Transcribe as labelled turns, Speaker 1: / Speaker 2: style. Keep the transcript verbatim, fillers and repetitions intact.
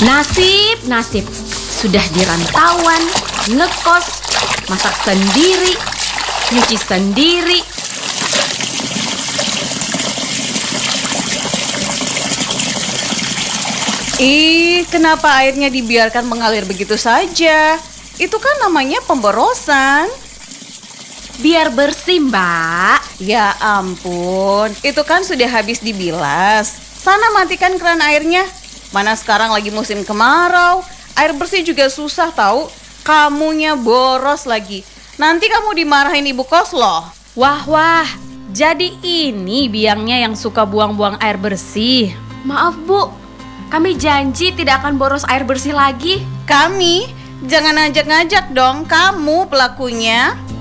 Speaker 1: Nasib, nasib. Sudah di rantauan, ngekos, masak sendiri, nyuci sendiri.
Speaker 2: Ih, kenapa airnya dibiarkan mengalir begitu saja? Itu kan namanya pemborosan.
Speaker 1: Biar bersih, Mbak.
Speaker 2: Ya ampun, itu kan sudah habis dibilas. Sana matikan keran airnya. Mana sekarang lagi musim kemarau. Air bersih juga susah tahu. Kamunya boros lagi. Nanti kamu dimarahin ibu kos loh.
Speaker 1: Wah, wah. Jadi ini biangnya yang suka buang-buang air bersih. Maaf, Bu. Kami janji tidak akan boros air bersih lagi.
Speaker 2: Kami? Jangan ngajak-ngajak dong, kamu pelakunya.